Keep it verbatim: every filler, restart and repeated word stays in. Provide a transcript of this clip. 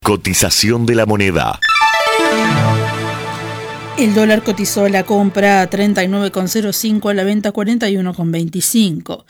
Cotización de la moneda. El dólar cotizó a la compra a treinta y nueve con cero cinco, a la venta cuarenta y uno con veinticinco.